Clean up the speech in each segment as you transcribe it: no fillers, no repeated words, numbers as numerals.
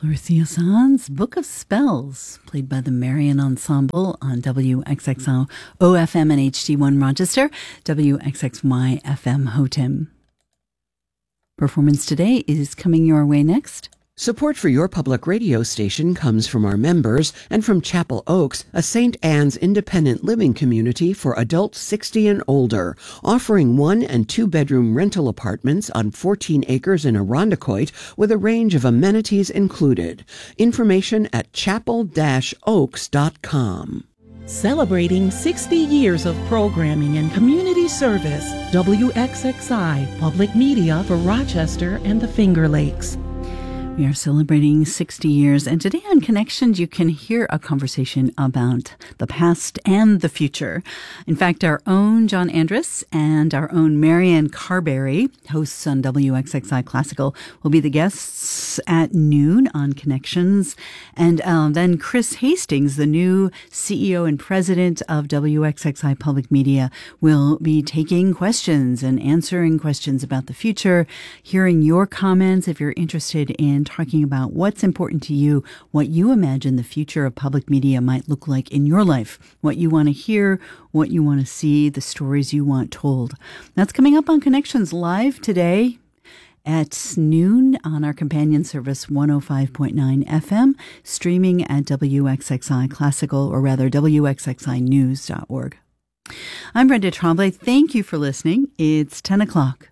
Florencia Sanz, Book of Spells, played by the Marian Ensemble on WXXO OFM and HD1 Rochester, WXXY FM Hotem. Performance today is coming your way next. Support for your public radio station comes from our members and from Chapel Oaks, a St. Anne's independent living community for adults 60 and older, offering 1- and 2-bedroom rental apartments on 14 acres in Irondequoit with a range of amenities included. Information at chapel-oaks.com. Celebrating 60 years of programming and community service, WXXI Public Media for Rochester and the Finger Lakes. We are celebrating 60 years, and today on Connections, you can hear a conversation about the past and the future. In fact, our own John Andrus and our own Marianne Carberry, hosts on WXXI Classical, will be the guests at noon on Connections. And then Chris Hastings, the new CEO and president of WXXI Public Media, will be taking questions and answering questions about the future, hearing your comments if you're interested in talking about what's important to you, what you imagine the future of public media might look like in your life, what you want to hear, what you want to see, the stories you want told. That's coming up on Connections live today at noon on our companion service 105.9 FM, streaming at WXXI Classical, or rather WXXInews.org. I'm Brenda Tremblay. Thank you for listening. It's 10 o'clock.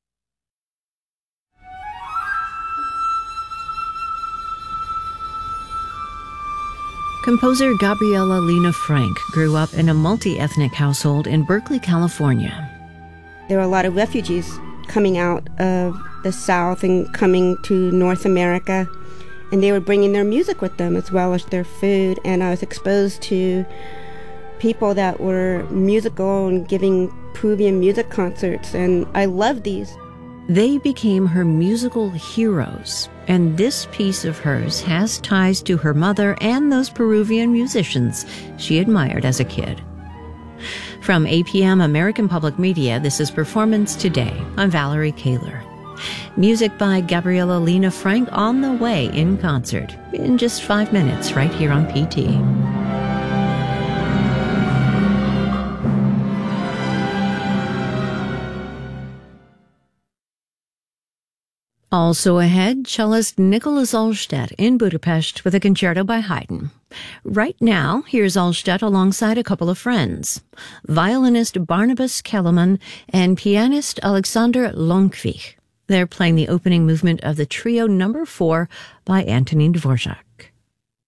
Composer Gabriela Lena Frank grew up in a multi-ethnic household in Berkeley, California. There were a lot of refugees coming out of the South and coming to North America, and they were bringing their music with them as well as their food, and I was exposed to people that were musical and giving Peruvian music concerts, and I loved these. They became her musical heroes, and this piece of hers has ties to her mother and those Peruvian musicians she admired as a kid. From APM American Public Media, this is Performance Today. I'm Valerie Kaler. Music by Gabriela Lena Frank on the way in concert in just 5 minutes right here on PT. Also ahead, cellist Nicholas Alstedt in Budapest with a concerto by Haydn. Right now, here's Alstedt alongside a couple of friends, violinist Barnabas Kellerman and pianist Alexander Longvig. They're playing the opening movement of the Trio No. 4 by Antonin Dvorak.